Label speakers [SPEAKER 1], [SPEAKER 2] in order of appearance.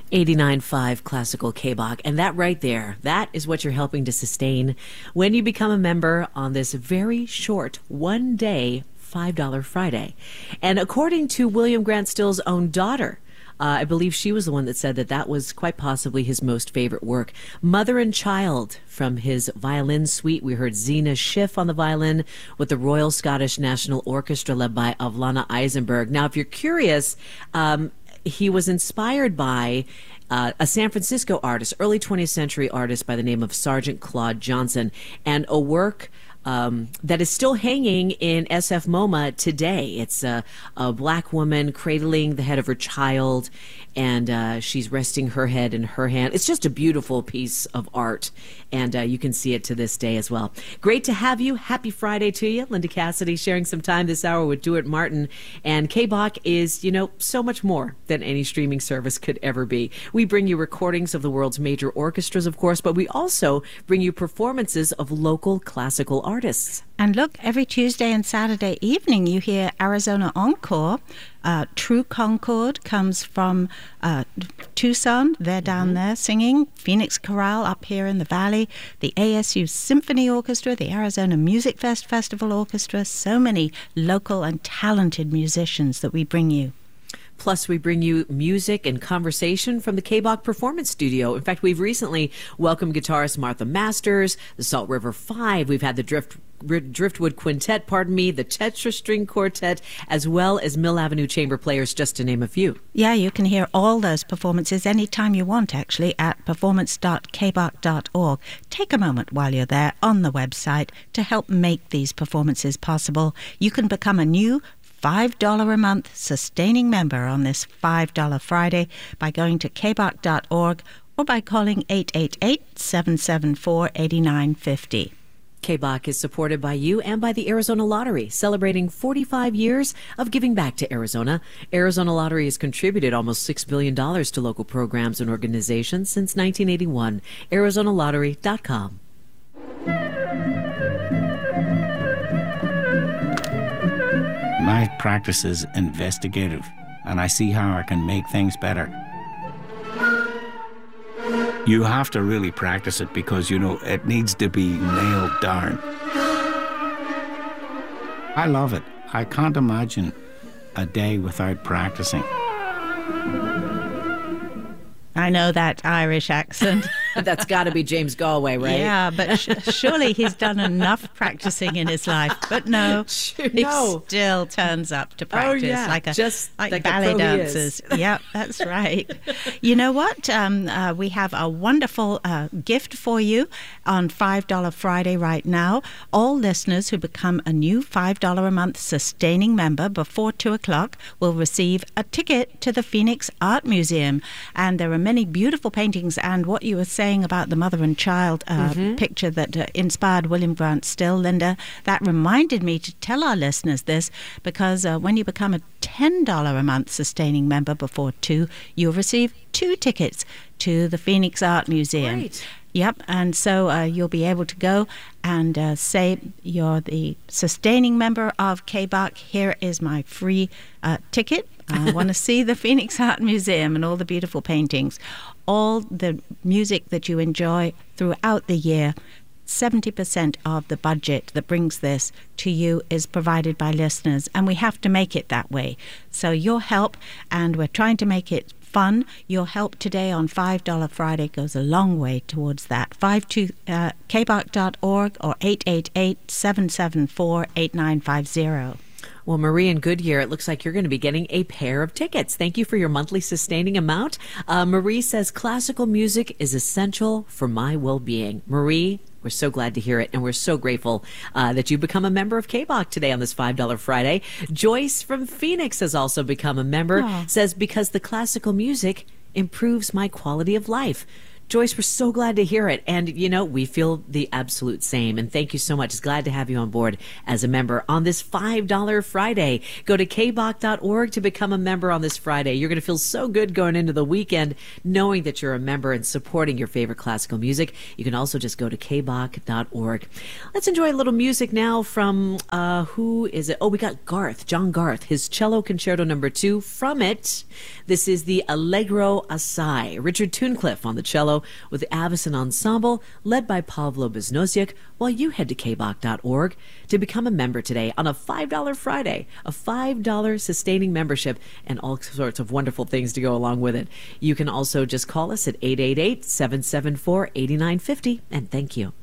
[SPEAKER 1] 89.5 Classical K-Bach. And that right there, that is what you're helping to sustain when you become a member on this very short one-day $5 Friday. And according to William Grant Still's own daughter, I believe she was the one that said that that was quite possibly his most favorite work. Mother and Child from his violin suite. We heard Zena Schiff on the violin with the Royal Scottish National Orchestra led by Avlana Eisenberg. Now, if you're curious, he was inspired by a San Francisco artist, early 20th century artist by the name of Sergeant Claude Johnson, and a work that is still hanging in SF MoMA today. It's a black woman cradling the head of her child, and she's resting her head in her hand. It's just a beautiful piece of art, and you can see it to this day as well. Great to have you. Happy Friday to you. Linda Cassidy sharing some time this hour with Duart Martin. And K-Bach is, so much more than any streaming service could ever be. We bring you recordings of the world's major orchestras, of course, but we also bring you performances of local classical artists.
[SPEAKER 2] And look, every Tuesday and Saturday evening you hear Arizona Encore. True Concord comes from Tucson. They're down there singing. Phoenix Chorale up here in the valley. The ASU Symphony Orchestra, the Arizona Music Fest Festival Orchestra. So many local and talented musicians that we bring you.
[SPEAKER 1] Plus, we bring you music and conversation from the K-Bach Performance Studio. In fact, we've recently welcomed guitarist Martha Masters, the Salt River Five. We've had the Driftwood Quintet, the Tetra String Quartet, as well as Mill Avenue Chamber Players, just to name a few.
[SPEAKER 2] Yeah, you can hear all those performances anytime you want, actually, at performance.kbach.org. Take a moment while you're there on the website to help make these performances possible. You can become a new $5 a month sustaining member on this $5 Friday by going to kbach.org or by calling 888-774-8950.
[SPEAKER 1] K-Bach is supported by you and by the Arizona Lottery, celebrating 45 years of giving back to Arizona. Arizona Lottery has contributed almost $6 billion to local programs and organizations since 1981. ArizonaLottery.com.
[SPEAKER 3] My practice is investigative, and I see how I can make things better. You have to really practice it because, it needs to be nailed down. I love it. I can't imagine a day without practicing.
[SPEAKER 2] I know that Irish accent.
[SPEAKER 1] That's got to be James Galway, right?
[SPEAKER 2] Yeah, but surely he's done enough practicing in his life. But no, he still turns up to practice like ballet dancers. Yep, that's right. You know what? We have a wonderful gift for you on $5 Friday right now. All listeners who become a new $5 a month sustaining member before 2 o'clock will receive a ticket to the Phoenix Art Museum. And there are many beautiful paintings, and what you were saying about the mother and child picture that inspired William Grant Still, Linda, that reminded me to tell our listeners this, because when you become a $10 a month sustaining member before 2, you'll receive 2 tickets to the Phoenix Art Museum.
[SPEAKER 1] Great.
[SPEAKER 2] Yep, and so you'll be able to go and say you're the sustaining member of K-Bach. Here is my free ticket. I want to see the Phoenix Art Museum and all the beautiful paintings. All the music that you enjoy throughout the year, 70% of the budget that brings this to you is provided by listeners, and we have to make it that way. So your help, and we're trying to make it fun. Your help today on $5 Friday goes a long way towards that. kbach.org or 888-774-8950.
[SPEAKER 1] Well, Marie in Goodyear, it looks like you're going to be getting a pair of tickets. Thank you for your monthly sustaining amount. Marie says, classical music is essential for my well-being. Marie, we're so glad to hear it, and we're so grateful that you become a member of K-Bach today on this $5 Friday. Joyce from Phoenix has also become a member, says, because the classical music improves my quality of life. Joyce, we're so glad to hear it. And, we feel the absolute same. And thank you so much. It's glad to have you on board as a member on this $5 Friday. Go to kbach.org to become a member on this Friday. You're going to feel so good going into the weekend knowing that you're a member and supporting your favorite classical music. You can also just go to kbach.org. Let's enjoy a little music now from, who is it? Oh, we got John Garth, his Cello Concerto No. 2. From it, this is the Allegro Assai. Richard Tunecliffe on the cello with the Avicen Ensemble, led by Pavlo Biznosyak, while you head to kbach.org to become a member today on a $5 Friday, a $5 sustaining membership, and all sorts of wonderful things to go along with it. You can also just call us at 888-774-8950, and thank you.